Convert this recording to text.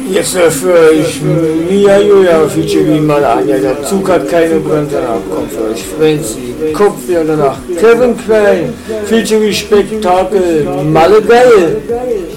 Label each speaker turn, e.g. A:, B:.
A: Jetzt für euch Mia Julia featuring Malania. Der Zug hat keine Bremse danach. Kommt für euch Frenzy, Kopfweh danach. Kevin Klein featuring Spektakel, Malle geil.